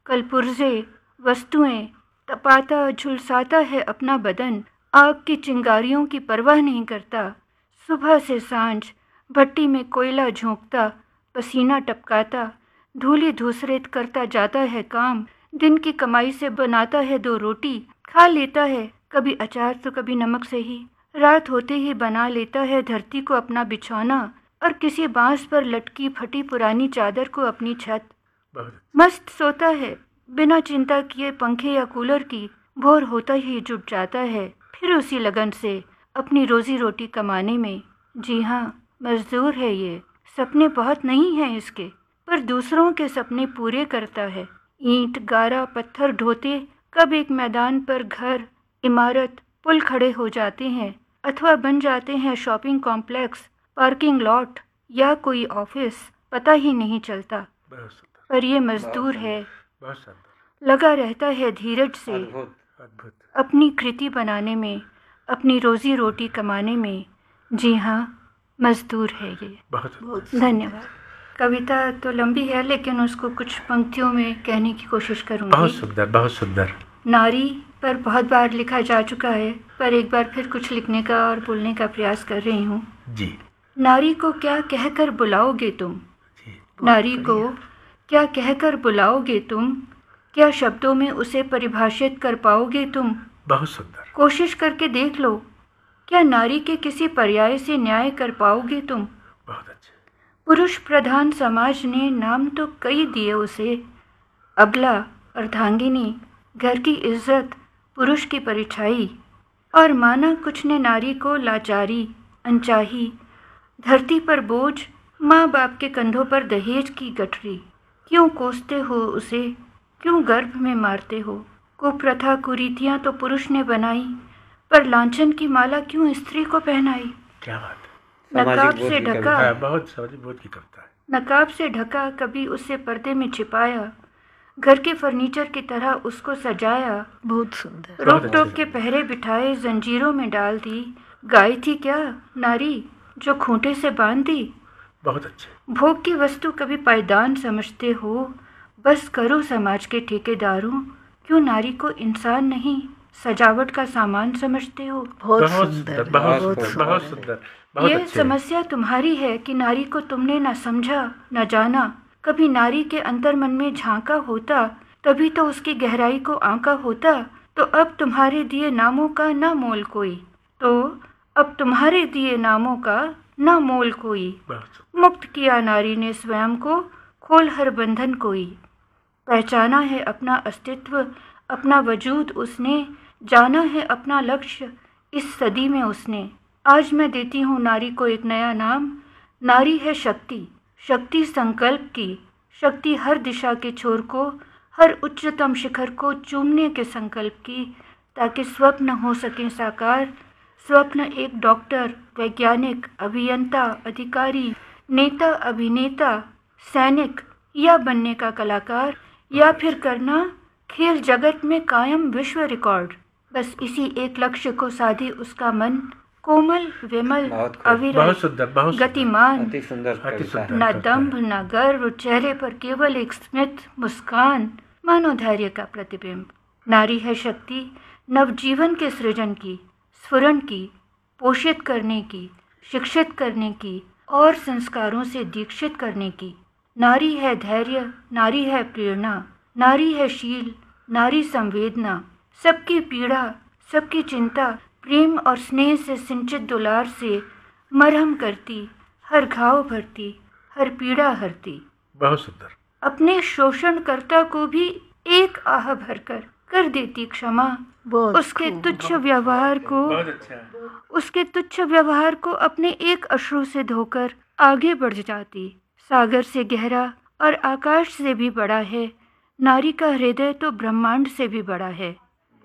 कलपुर्जे वस्तुएं तपाता झुलसाता है अपना बदन, आग की चिंगारियों की परवाह नहीं करता। सुबह से सांझ भट्टी में कोयला झोंकता, पसीना टपकाता, धूली धूसरित करता जाता है काम। दिन की कमाई से बनाता है 2 रोटी, खा लेता है कभी अचार तो कभी नमक से ही। रात होते ही बना लेता है धरती को अपना बिछौना और किसी बांस पर लटकी फटी पुरानी चादर को अपनी छत। मस्त सोता है बिना चिंता किए पंखे या कूलर की। भोर होता ही जुट जाता है फिर उसी लगन से अपनी रोजी रोटी कमाने में। जी हाँ, मजदूर है ये। सपने बहुत नहीं हैं इसके, पर दूसरों के सपने पूरे करता है। ईंट गारा पत्थर ढोते कब एक मैदान पर घर, इमारत, पुल खड़े हो जाते हैं अथवा बन जाते हैं शॉपिंग कॉम्प्लेक्स, पार्किंग लॉट या कोई ऑफिस, पता ही नहीं चलता। पर ये मजदूर है, लगा रहता है धीरज से अपनी कृति बनाने में, अपनी रोजी रोटी कमाने में। जी हाँ, मजदूर है ये। बहुत धन्यवाद। कविता तो लंबी है लेकिन उसको कुछ पंक्तियों में कहने की कोशिश करूंगी। बहुत सुंदर, बहुत सुंदर। नारी पर बहुत बार लिखा जा चुका है, पर एक बार फिर कुछ लिखने का और बोलने का प्रयास कर रही हूँ जी। नारी को क्या कहकर बुलाओगे तुम, नारी को क्या कहकर बुलाओगे तुम, क्या शब्दों में उसे परिभाषित कर पाओगे तुम। बहुत सुंदर। कोशिश करके देख लो, क्या नारी के किसी पर्याय से न्याय कर पाओगे तुम। बहुत अच्छे। पुरुष प्रधान समाज ने नाम तो कई दिए उसे, अबला, अर्धांगिनी, घर की इज्जत, पुरुष की परिछाई, और माना कुछ ने नारी को लाचारी, अनचाही, धरती पर बोझ, माँ बाप के कंधों पर दहेज की गठरी। क्यों कोसते हो उसे, क्यों गर्भ में मारते हो। कुप्रथा कुरीतियाँ तो पुरुष ने बनाई, पर लांछन की माला क्यों स्त्री को पहनाई। क्या बात है। नकाब से ढका, बहुत सामाजिक बोध की कविता है। नकाब से ढका कभी उसे पर्दे में छिपाया, घर के फर्नीचर की तरह उसको सजाया। बहुत सुंदर। रोक टोक के पहरे बिठाए, जंजीरों में डाल दी। गाय थी क्या नारी जो खूंटे से बांध दी। बहुत अच्छे। भोग की वस्तु कभी पायदान समझते हो, बस करो समाज के ठेकेदारों, क्यों नारी को इंसान नहीं सजावट का सामान समझते हो। बहुत सुंदर, बहुत सुंदर। ये समस्या तुम्हारी है कि नारी को तुमने न समझा न जाना। कभी नारी के अंतर मन में झांका होता, तभी तो उसकी गहराई को आंका होता। तो अब तुम्हारे दिए नामों का न मोल कोई, तो अब तुम्हारे दिए नामों का न मोल कोई। मुक्त किया नारी ने स्वयं को, खोल हर बंधन कोई। पहचाना है अपना अस्तित्व, अपना वजूद उसने, जाना है अपना लक्ष्य इस सदी में उसने। आज मैं देती हूँ नारी को एक नया नाम। नारी है शक्ति, शक्ति संकल्प की, शक्ति हर दिशा के छोर को, हर उच्चतम शिखर को चूमने के संकल्प की, ताकि स्वप्न हो सके साकार। स्वप्न एक डॉक्टर, वैज्ञानिक, अभियंता, अधिकारी, नेता, अभिनेता, सैनिक या बनने का कलाकार, या फिर करना खेल जगत में कायम विश्व रिकॉर्ड। बस इसी एक लक्ष्य को साधे उसका मन, कोमल, विमल, अविरल, गतिमान, न दंभ न गर्व, चेहरे पर केवल एक स्मित मुस्कान, मानो धैर्य का प्रतिबिंब। नारी है शक्ति नवजीवन के सृजन की, स्फुरन की, पोषित करने की, शिक्षित करने की और संस्कारों से दीक्षित करने की। नारी है धैर्य, नारी है प्रेरणा, नारी है शील, नारी संवेदना। सबकी पीड़ा, सबकी चिंता प्रेम और स्नेह से सिंचित दुलार से मरहम करती, हर घाव भरती, हर पीड़ा हरती। बहुत सुंदर। अपने शोषणकर्ता को भी एक आह भरकर कर देती क्षमा। उसके तुच्छ व्यवहार को, उसके तुच्छ व्यवहार को अपने एक अश्रु से धोकर आगे बढ़ जाती। सागर से गहरा और आकाश से भी बड़ा है, नारी का हृदय तो ब्रह्मांड से भी बड़ा है।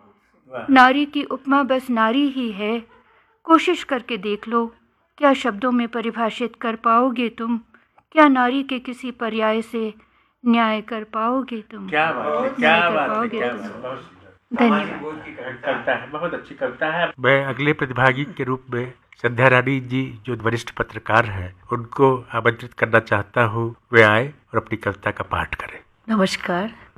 नारी की उपमा बस नारी ही है। कोशिश करके देख लो, क्या शब्दों में परिभाषित कर पाओगे तुम, क्या नारी के किसी पर्याय से न्याय कर पाओगे तुम। क्या बात है, क्या बात है, धन्यवाद। बहुत अच्छी कविता है। मैं अगले प्रतिभागी के रूप में संध्या रानी जी, जो वरिष्ठ पत्रकार हैं, उनको आमंत्रित करना चाहता हूँ वे आए और अपनी कविता का पाठ करें। नमस्कार।